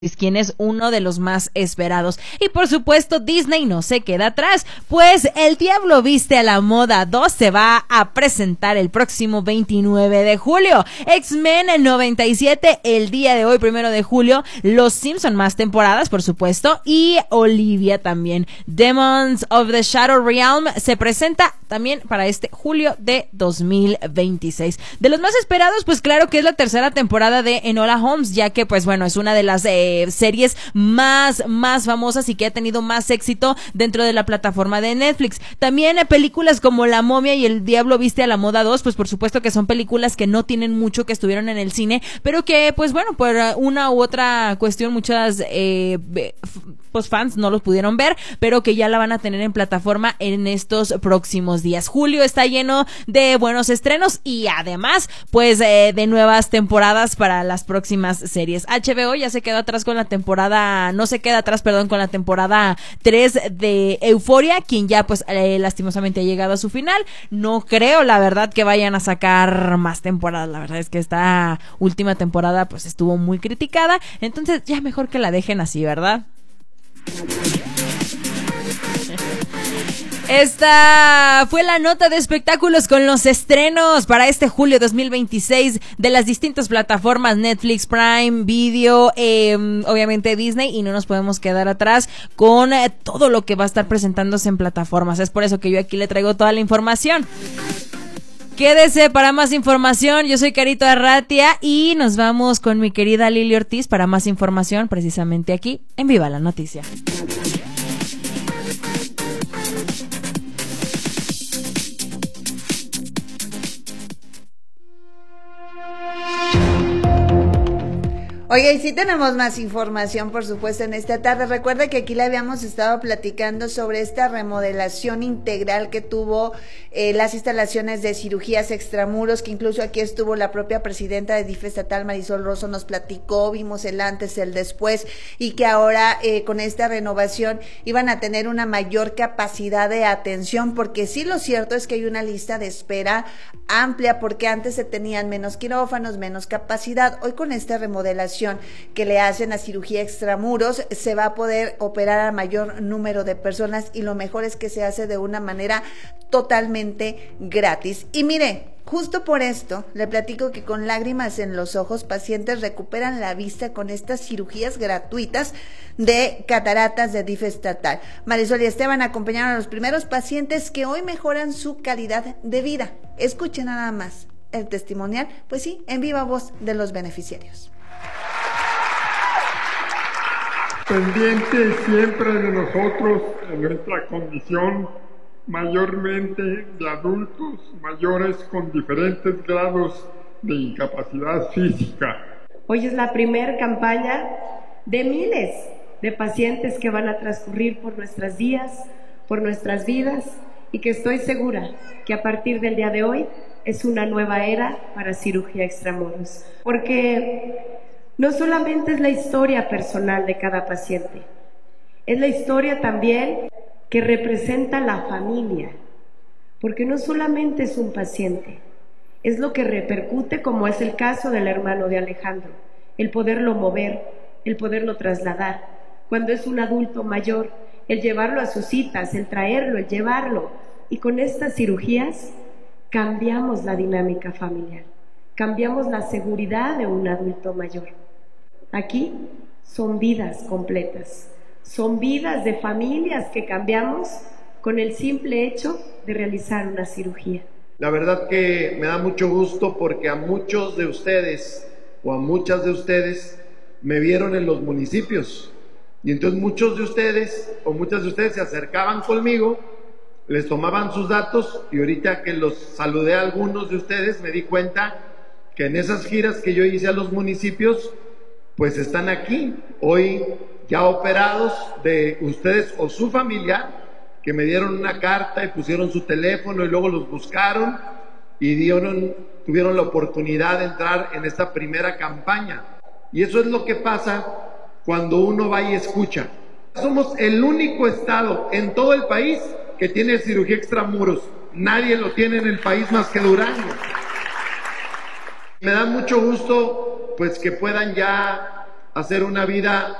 quien es uno de los más esperados. Y por supuesto, Disney no se queda atrás, pues El Diablo Viste a la Moda 2 se va a presentar el próximo 29 de julio. X-Men 97 el día de hoy, 1 de julio. Los Simpson más temporadas, por supuesto, y Olivia también. Demons of the Shadow Realm se presenta también para este julio de 2026. De los más esperados, pues claro que es la tercera temporada de Enola Holmes, ya que pues bueno, es una de las series más famosas y que ha tenido más éxito dentro de la plataforma de Netflix. También películas como La Momia y El Diablo Viste a la Moda 2, pues por supuesto que son películas que no tienen mucho, que estuvieron en el cine, pero que pues bueno, por una u otra cuestión muchas pues fans no los pudieron ver, pero que ya la van a tener en plataforma en estos próximos días. Julio está lleno de buenos estrenos y además pues de nuevas temporadas para las próximas series. HBO ya se quedó atrás con la temporada, no se queda atrás, perdón, con la temporada 3 de Euphoria, quien ya pues lastimosamente ha llegado a su final. No creo, la verdad, que vayan a sacar más temporadas. La verdad es que esta última temporada pues estuvo muy criticada, entonces ya mejor que la dejen así, ¿verdad? Esta fue la nota de espectáculos con los estrenos para este julio 2026 de las distintas plataformas Netflix, Prime Video, obviamente Disney, y no nos podemos quedar atrás con todo lo que va a estar presentándose en plataformas. Es por eso que yo aquí le traigo toda la información. Quédese para más información. Yo soy Carito Arratia y nos vamos con mi querida Lili Ortiz para más información precisamente aquí en Viva la Noticia. Oye, y sí tenemos más información, por supuesto, en esta tarde. Recuerda que aquí le habíamos estado platicando sobre esta remodelación integral que tuvo las instalaciones de cirugías extramuros, que incluso aquí estuvo la propia presidenta de DIF estatal, Marisol Rosso, nos platicó, vimos el antes, el después, y que ahora con esta renovación iban a tener una mayor capacidad de atención, porque sí, lo cierto es que hay una lista de espera amplia, porque antes se tenían menos quirófanos, menos capacidad. Hoy con esta remodelación que le hacen a cirugía extramuros, se va a poder operar a mayor número de personas, y lo mejor es que se hace de una manera totalmente gratis. Y mire, justo por esto le platico que con lágrimas en los ojos pacientes recuperan la vista con estas cirugías gratuitas de cataratas de DIF estatal. Marisol y Esteban acompañaron a los primeros pacientes que hoy mejoran su calidad de vida. Escuchen nada más el testimonial, pues sí, en viva voz de los beneficiarios. Pendiente siempre de nosotros, en nuestra condición mayormente de adultos mayores con diferentes grados de incapacidad física. Hoy es la primera campaña de miles de pacientes que van a transcurrir por nuestros días, por nuestras vidas, y que estoy segura que a partir del día de hoy es una nueva era para cirugía extramuros, porque no solamente es la historia personal de cada paciente, es la historia también que representa la familia, porque no solamente es un paciente, es lo que repercute, como es el caso del hermano de Alejandro, el poderlo mover, el poderlo trasladar, cuando es un adulto mayor, el llevarlo a sus citas, el traerlo, el llevarlo, y con estas cirugías cambiamos la dinámica familiar, cambiamos la seguridad de un adulto mayor. Aquí son vidas completas, son vidas de familias que cambiamos con el simple hecho de realizar una cirugía. La verdad que me da mucho gusto, porque a muchos de ustedes o a muchas de ustedes me vieron en los municipios, y entonces muchos de ustedes o muchas de ustedes se acercaban conmigo, les tomaban sus datos, y ahorita que los saludé a algunos de ustedes me di cuenta que en esas giras que yo hice a los municipios pues están aquí hoy ya operados, de ustedes o su familia, que me dieron una carta y pusieron su teléfono y luego los buscaron y tuvieron la oportunidad de entrar en esta primera campaña. Y eso es lo que pasa cuando uno va y escucha. Somos el único estado en todo el país que tiene cirugía extramuros. Nadie lo tiene en el país más que Durango. Me da mucho gusto pues que puedan ya hacer una vida